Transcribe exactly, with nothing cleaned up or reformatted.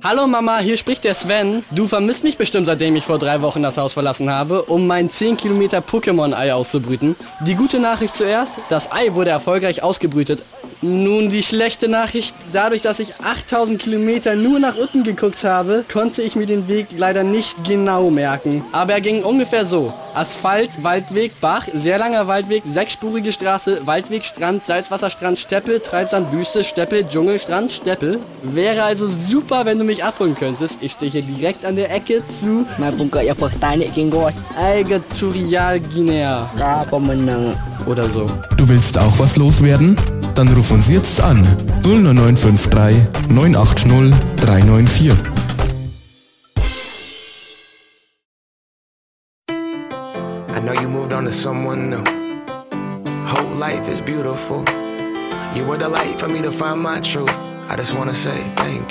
Hallo Mama, hier spricht der Sven. Du vermisst mich bestimmt, seitdem ich vor drei Wochen das Haus verlassen habe, um mein zehn Kilometer Pokémon-Ei auszubrüten. Die gute Nachricht zuerst, das Ei wurde erfolgreich ausgebrütet. Nun die schlechte Nachricht, dadurch, dass ich achttausend Kilometer nur nach unten geguckt habe, konnte ich mir den Weg leider nicht genau merken. Aber er ging ungefähr so. Asphalt, Waldweg, Bach, sehr langer Waldweg, sechsspurige Straße, Waldweg, Strand, Salzwasserstrand, Steppe, Treibsand, Wüste, Steppe, Dschungel, Strand, Steppe. Wäre also super, wenn du mich abholen könntest. Ich stehe hier direkt an der Ecke zu Algaturial Guinea. Oder so. Du willst auch was loswerden? Dann ruf uns jetzt an null neun neun fünf drei neun acht null drei neun vier. I know you moved on to someone new. Whole life is beautiful. You were the light for me to find my truth. I just wanna say thank you.